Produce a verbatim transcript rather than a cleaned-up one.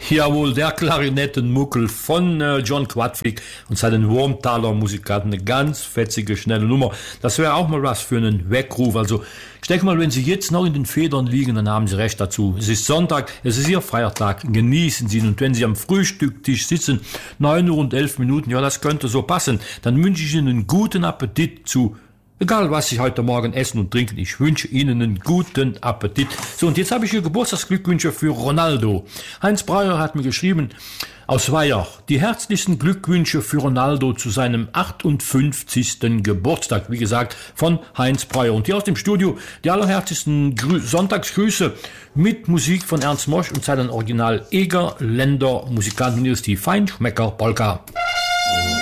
Jawohl, der Klarinettenmuckel von äh, John Quadflieg und seinen Wurmtaler Musikanten. Eine ganz fetzige, schnelle Nummer. Das wäre auch mal was für einen Weckruf. Also, ich denke mal, wenn Sie jetzt noch in den Federn liegen, dann haben Sie recht dazu. Es ist Sonntag, es ist Ihr Feiertag. Genießen Sie ihn. Und wenn Sie am Frühstücktisch sitzen, neun Uhr und elf Minuten, ja, das könnte so passen, dann wünsche ich Ihnen einen guten Appetit zu. Egal, was Sie heute Morgen essen und trinken, ich wünsche Ihnen einen guten Appetit. So, und jetzt habe ich hier Geburtstagsglückwünsche für Ronaldo. Heinz Breuer hat mir geschrieben, aus Weiher, die herzlichsten Glückwünsche für Ronaldo zu seinem achtundfünfzigsten Geburtstag. Wie gesagt, von Heinz Breuer. Und hier aus dem Studio die allerherzlichsten Grü- Sonntagsgrüße mit Musik von Ernst Mosch und seinen Original Egerländer Musikanten. Hier ist die Feinschmecker Polka.